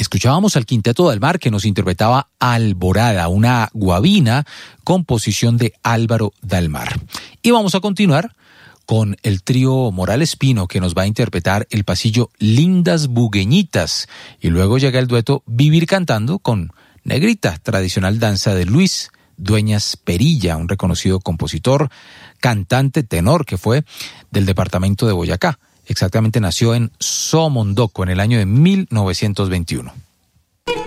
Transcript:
Escuchábamos al Quinteto del Mar que nos interpretaba Alborada, una guabina, composición de Álvaro Dalmar. Y vamos a continuar con el trío Morales Pino que nos va a interpretar el pasillo Lindas Bugueñitas. Y luego llega el dueto Vivir Cantando con Negrita, tradicional danza de Luis Dueñas Perilla, un reconocido compositor, cantante, tenor que fue del departamento de Boyacá. Exactamente nació en Somondoco en el año de 1921.